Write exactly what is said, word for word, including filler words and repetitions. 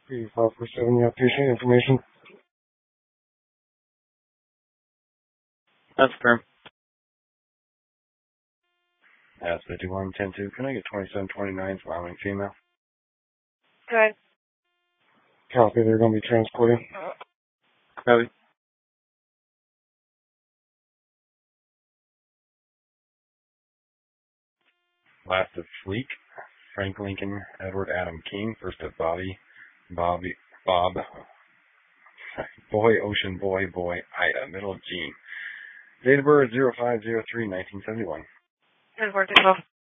three five four seven, yeah, patient information. That's fair. That's fifty-one ten two. Can I get twenty-seven twenty-nine for Wyoming female? Good. Copy, they're going to be transporting. Copy. Last of Fleek, Frank Lincoln, Edward Adam King. First of Bobby, Bobby, Bob, Boy, Ocean, Boy, Boy, Ida. Middle of Gene. Date of birth zero five zero three nineteen seventy-one. Good work,